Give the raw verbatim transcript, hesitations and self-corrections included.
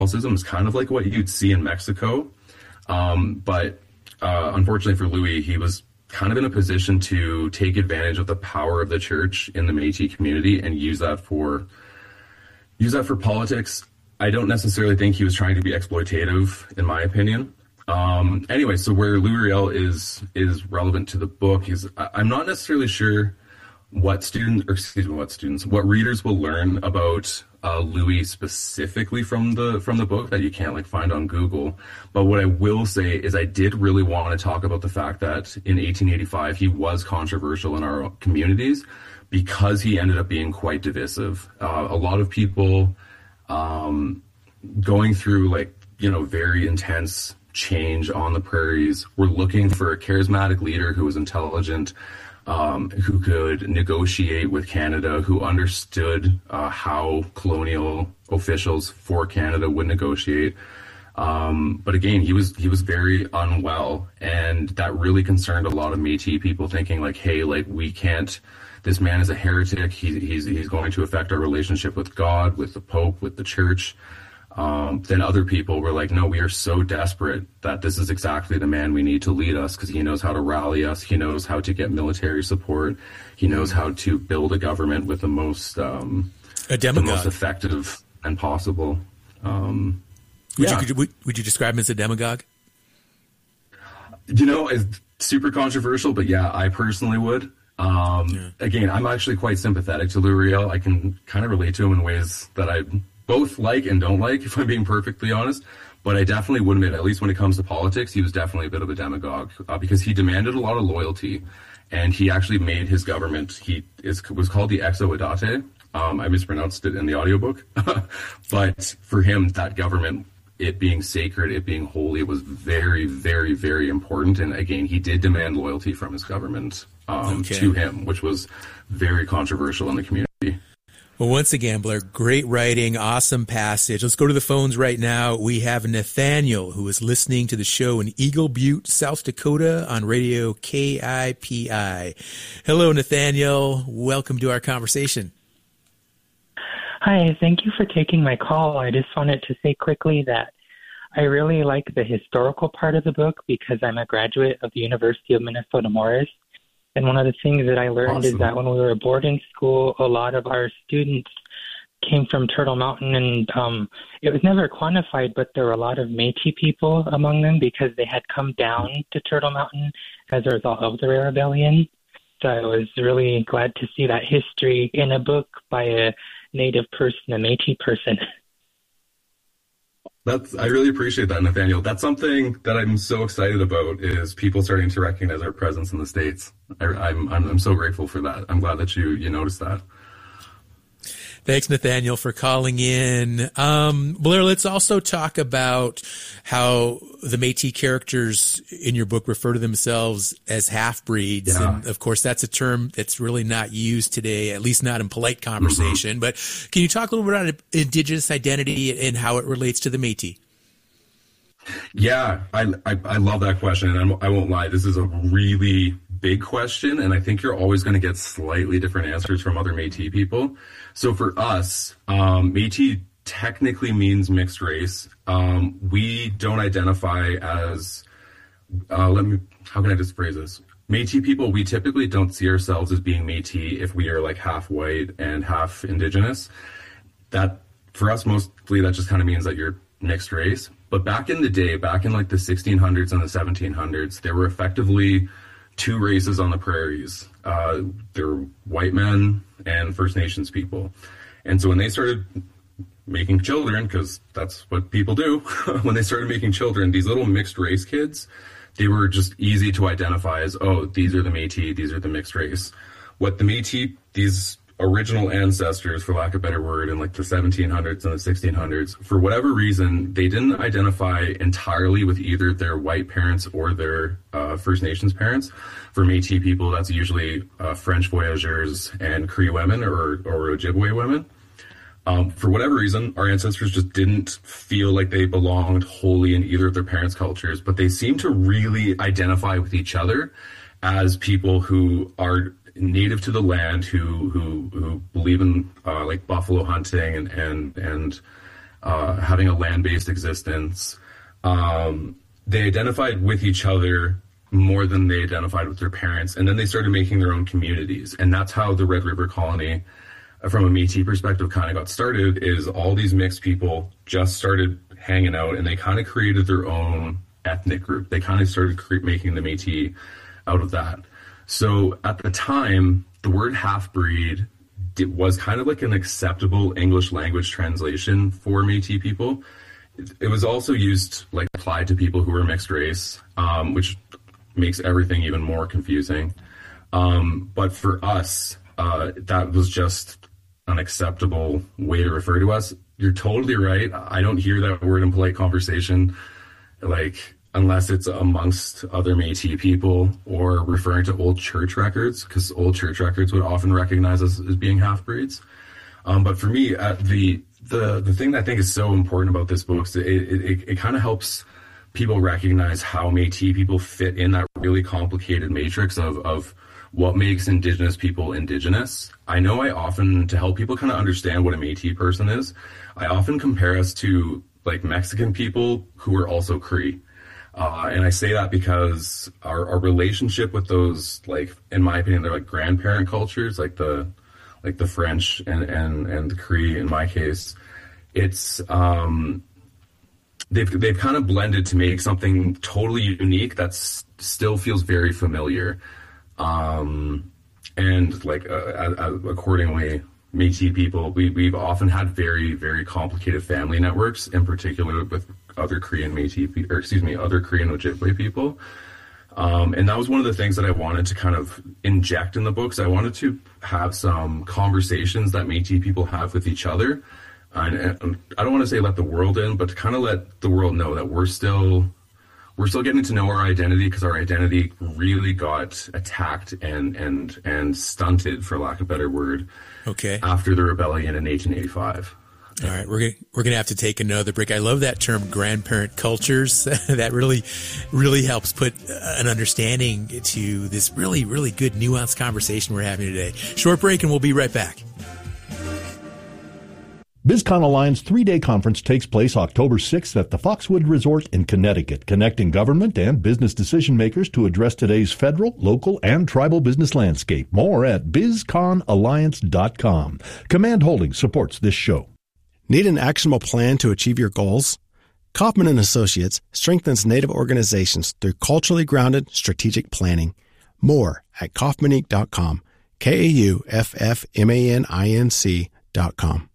Catholicism is kind of like what you'd see in Mexico. Um, but uh, unfortunately for Louis, he was kind of in a position to take advantage of the power of the church in the Métis community and use that for use that for politics. I don't necessarily think he was trying to be exploitative, in my opinion. Um, anyway, so where Louis Riel is is relevant to the book is I, I'm not necessarily sure what students, or excuse me, what students, what readers will learn about uh, Louis specifically from the from the book that you can't like find on Google. But what I will say is I did really want to talk about the fact that in eighteen eighty-five he was controversial in our communities because he ended up being quite divisive. Uh, a lot of people um, going through like you know very intense change on the prairies were looking for a charismatic leader who was intelligent, Um, who could negotiate with Canada, who understood uh, how colonial officials for Canada would negotiate. Um, but again, he was he was very unwell, and that really concerned a lot of Métis people, thinking like, "Hey, like we can't. This man is a heretic. He, he's he's going to affect our relationship with God, with the Pope, with the Church." Um, then other people were like, no, we are so desperate that this is exactly the man we need to lead us because he knows how to rally us. He knows how to get military support. He knows how to build a government with the most, um, a demagogue. The most effective and possible. Um, would, yeah. you, would, would you describe him as a demagogue? You know, it's super controversial, but yeah, I personally would. Um, yeah. Again, I'm actually quite sympathetic to Louis Riel. I can kind of relate to him in ways that I both like and don't like, if I'm being perfectly honest. But I definitely would admit, at least when it comes to politics, he was definitely a bit of a demagogue uh, because he demanded a lot of loyalty, and he actually made his government, he is, was called the Ex Audate. Um, I mispronounced it in the audiobook. But for him, that government, it being sacred, it being holy, was very, very, very important. And again, he did demand loyalty from his government um, okay. to him, which was very controversial in the community. Well, once again, Blair, great writing, awesome passage. Let's go to the phones right now. We have Nathaniel, who is listening to the show in Eagle Butte, South Dakota on radio K I P I. Hello, Nathaniel. Welcome to our conversation. Hi, thank you for taking my call. I just wanted to say quickly that I really like the historical part of the book because I'm a graduate of the University of Minnesota Morris. And one of the things that I learned awesome. is that when we were boarding school, a lot of our students came from Turtle Mountain, and um, it was never quantified, but there were a lot of Métis people among them because they had come down to Turtle Mountain as a result of the Red Rebellion. So I was really glad to see that history in a book by a Native person, a Métis person. That's, I really appreciate that, Nathaniel. That's something that I'm so excited about is people starting to recognize our presence in the States. I, I'm, I'm I'm so grateful for that. I'm glad that you you noticed that. Thanks, Nathaniel, for calling in. Um, Blair, let's also talk about how the Métis characters in your book refer to themselves as half-breeds. Yeah. And, of course, that's a term that's really not used today, at least not in polite conversation. Mm-hmm. But can you talk a little bit about Indigenous identity and how it relates to the Métis? Yeah, I, I, I love that question, and I'm, I won't lie. This is a really big question, and I think you're always going to get slightly different answers from other Métis people. So for us, um, Métis technically means mixed race. Um, we don't identify as, uh, let me, how can I just phrase this? Métis people, we typically don't see ourselves as being Métis if we are like half white and half Indigenous. That, for us, mostly that just kind of means that you're mixed race. But back in the day, back in like the sixteen hundreds and the seventeen hundreds, there were effectively two races on the prairies. Uh, there were white men and First Nations people. And so when they started making children, because that's what people do, when they started making children, these little mixed race kids, they were just easy to identify as, oh, these are the Métis, these are the mixed race. What the Métis, these original ancestors, for lack of a better word, in like the seventeen hundreds and the sixteen hundreds, for whatever reason, they didn't identify entirely with either their white parents or their uh, First Nations parents. For Métis people, that's usually uh, French voyageurs and Cree women or, or Ojibwe women. Um, for whatever reason, our ancestors just didn't feel like they belonged wholly in either of their parents' cultures, but they seem to really identify with each other as people who are native to the land, who who who believe in uh, like buffalo hunting and and and uh, having a land-based existence. Um, they identified with each other more than they identified with their parents. And then they started making their own communities. And that's how the Red River Colony, from a Métis perspective, kind of got started, is all these mixed people just started hanging out and they kind of created their own ethnic group. They kind of started cre- making the Métis out of that. So at the time, the word half-breed it was kind of like an acceptable English language translation for Métis people. It, it was also used, like, applied to people who were mixed race, um, which makes everything even more confusing. Um, but for us, uh, that was just an acceptable way to refer to us. You're totally right. I don't hear that word in polite conversation, like, unless it's amongst other Métis people or referring to old church records, because old church records would often recognize us as being half-breeds. Um, but for me, uh, the the the thing that I think is so important about this book is it it, it, it kind of helps people recognize how Métis people fit in that really complicated matrix of of what makes Indigenous people Indigenous. I know I often, to help people kind of understand what a Métis person is, I often compare us to, like, Mexican people who are also Cree. Uh, and I say that because our, our relationship with those, like, in my opinion, they're like grandparent cultures, like the like the French and, and, and the Cree in my case. It's um, they've they've kind of blended to make something totally unique that still feels very familiar. Um, and like uh, uh, accordingly, Métis people, we we've often had very very complicated family networks, in particular with other Korean Métis, or excuse me, other Korean Ojibwe people. Um, and that was one of the things that I wanted to kind of inject in the books. I wanted to have some conversations that Métis people have with each other. And, and I don't want to say let the world in, but to kind of let the world know that we're still we're still getting to know our identity, because our identity really got attacked and and and stunted, for lack of a better word, okay, after the rebellion in eighteen eighty-five. All right, we're gonna we're gonna have to take another break. I love that term, grandparent cultures. That really, really helps put an understanding to this really, really good nuanced conversation we're having today. Short break, and we'll be right back. BizCon Alliance three-day conference takes place October sixth at the Foxwood Resort in Connecticut, connecting government and business decision makers to address today's federal, local, and tribal business landscape. More at biz con alliance dot com. Command Holdings supports this show. Need an actionable plan to achieve your goals? Kaufman and Associates strengthens Native organizations through culturally grounded strategic planning. More at kaufman inc dot com. K A U F F M A N I N C dot com.